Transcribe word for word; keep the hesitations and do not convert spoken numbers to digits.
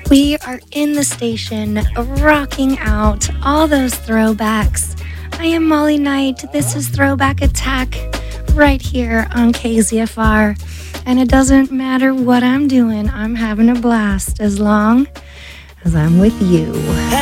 We are in the station, rocking out all those throwbacks. I am Molly Knight. This is Throwback Attack right here on K Z F R. And it doesn't matter what I'm doing, I'm having a blast as long as I'm with you.